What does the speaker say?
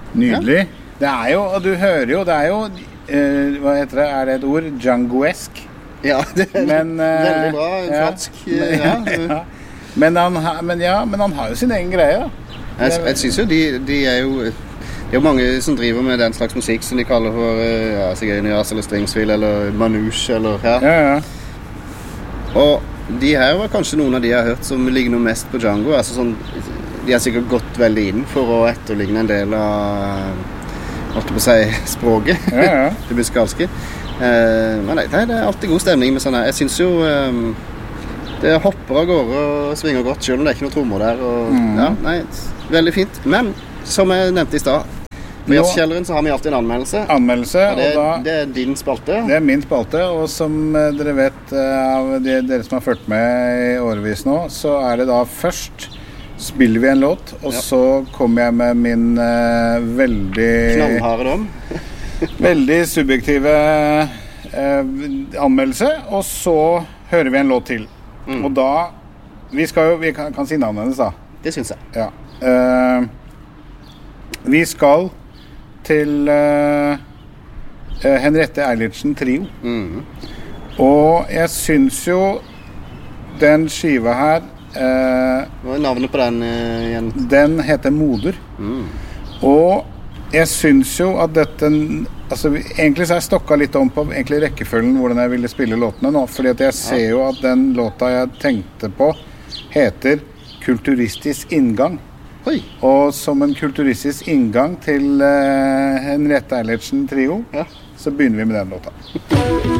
Nydelig. Det jo, og du hører jo, det jo, hva heter det, det et ord? Django-esk? Ja, det veldig bra, fransk. Ja. Men han har jo sin egen greie, da. Jeg synes jo, de jo mange som driver med den slags musikk som de kaller for sigøynerjazz eller stringsville eller manouche eller Ja. Og de her var kanskje noen av de jeg har hørt som ligner mest på Django. Altså sånn, de har sikkert gått veldig inn for å etterligne en del av, holdt på å si, språket. Ja. Det musikalske. Men nei, det alltid god stemning med sånne. Jeg synes jo det hopper av gårde og svinger godt, selv om det ikke noe trommer der. Og, ja, nei, veldig fint. Men som jeg nevnte i stad, på Jazzkjelleren så har vi alltid en anmeldelse. Og det din spalte. Det min spalte, og som dere vet av dere som har ført med i årevis nå, så det da først spiller vi en låt, og så kommer jeg med min veldig knallharde dom. Veldig subjektive anmeldelse, og så hører vi en låt til. Og da vi kan si navnet hennes da. Det synes jeg. Ja. Vi skal til Henriette Eilertsen Trio. Og jeg synes jo den skiva her Hva navnet på den igjen? Den heter Moder. Og jeg synes jo at dette altså, egentlig så jeg stokket litt om på egentlig rekkefølgen hvordan jeg ville spille låtene nå, fordi at jeg ser jo at den låta jeg tenkte på heter Kulturistisk inngang. Oi. Og som en kulturistisk inngang til Henriette Eilertsen Trio, så begynner vi med den låta.